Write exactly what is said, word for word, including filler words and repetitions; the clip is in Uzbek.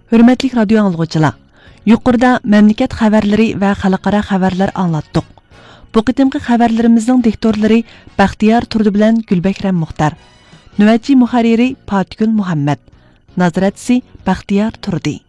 Hürmetlik radyo anlıqçılar, yuqorida memleket xabarlari va xalqaro xabarlar anglatdik. Bu qitimqi xabarlarimizning diktorlari Baxtiyor Turdi bilan Gulbakram Muxtar. Növətçi muharriri Patikun Muhammad. Naziratçisi Baxtiyor Turdi.